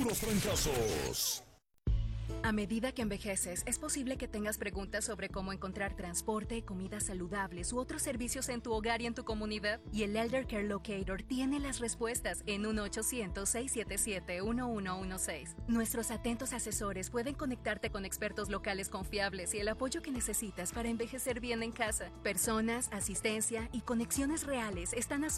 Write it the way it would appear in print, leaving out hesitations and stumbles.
los trancazos. A medida que envejeces, es posible que tengas preguntas sobre cómo encontrar transporte, comidas saludables u otros servicios en tu hogar y en tu comunidad. Y el Elder Care Locator tiene las respuestas en 1-800-677-1116. Nuestros atentos asesores pueden conectarte con expertos locales confiables y el apoyo que necesitas para envejecer bien en casa. Personas, asistencia y conexiones reales están a